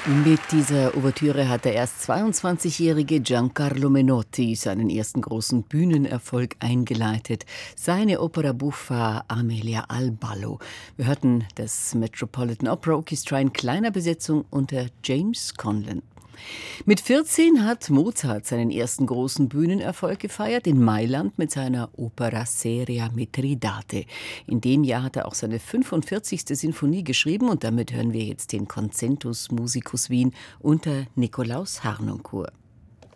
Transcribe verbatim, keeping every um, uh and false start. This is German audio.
Mit dieser Ouvertüre hat der erst zweiundzwanzigjährige Giancarlo Menotti seinen ersten großen Bühnenerfolg eingeleitet. Seine Opera buffa Amelia al Ballo. Wir hörten das Metropolitan Opera Orchestra in kleiner Besetzung unter James Conlon. Mit vierzehn hat Mozart seinen ersten großen Bühnenerfolg gefeiert in Mailand mit seiner Opera seria Mithridate. In dem Jahr hat er auch seine fünfundvierzigste Sinfonie geschrieben und damit hören wir jetzt den Concentus Musicus Wien unter Nikolaus Harnoncourt.